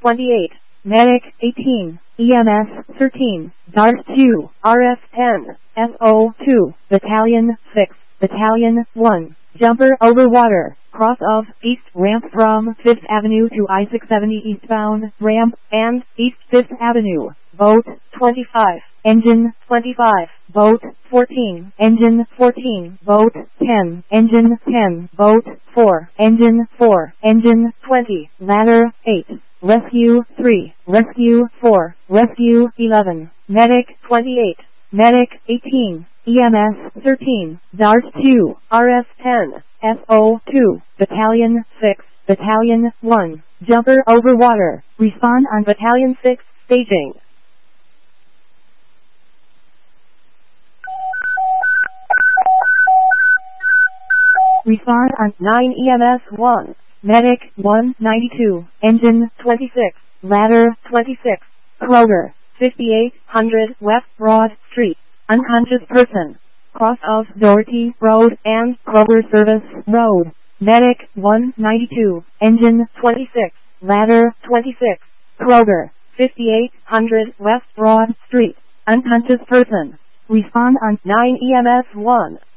28, Medic 18, EMS 13, DART 2, RF 10, SO 2, Battalion 6, Battalion 1, Jumper over water, cross of, east ramp from 5th Avenue to I-670 eastbound, ramp, and, east 5th Avenue, boat 25, engine 25, boat 14, engine 14, boat 10, engine 10, boat 4, engine 4, engine 20, ladder 8, rescue 3, rescue 4, rescue 11, medic 28, medic 18, EMS 13, DART 2, RF 10, SO 2, Battalion 6, Battalion 1, Jumper over water, respond on Battalion 6, staging. Respond on 9 EMS 1, Medic 192, Engine 26, Ladder 26, Kroger, 5800 West Broad Street, unconscious person, cross of Doherty Road and Kroger Service Road, Medic 192, Engine 26, Ladder 26, Kroger, 5800 West Broad Street, unconscious person. Respond on 9 EMS 1.